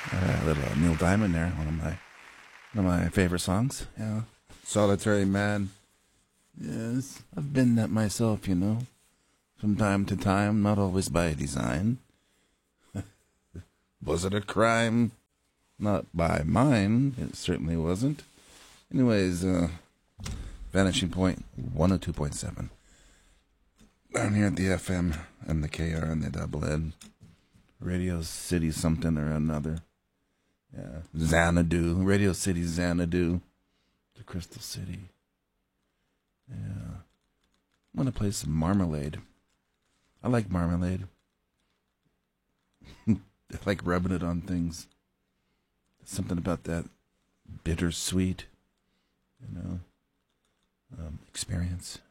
A little Neil Diamond there, one of my favorite songs. Yeah, Solitary Man. Yes, I've been that myself, from time to time, not always by design. Was it a crime? Not by mine. It certainly wasn't. Anyways, Vanishing Point 102.7. Down here at the FM and the KR and the double Ed. Radio City something or another. Yeah. Xanadu. Radio City Xanadu. The Crystal City. Yeah. I want to play some Marmalade. I like marmalade. I like rubbing it on things. Something about that bittersweet, experience.